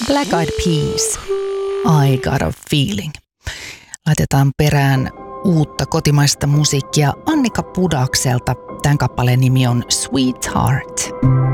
Black Eyed Peas, I Got a Feeling. Laitetaan perään uutta kotimaista musiikkia Annika Pudakselta. Tämän kappaleen nimi on Sweetheart.